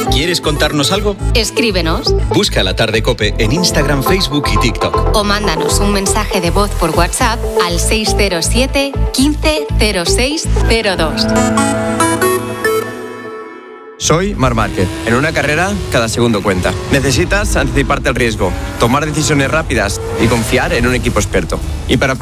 ¿Quieres contarnos algo? Escríbenos. Busca La Tarde COPE en Instagram, Facebook y TikTok. O mándanos un mensaje de voz por WhatsApp al 607 15 06 02. Soy Marc Márquez. En una carrera, cada segundo cuenta. Necesitas anticiparte al riesgo, tomar decisiones rápidas y confiar en un equipo experto. Y para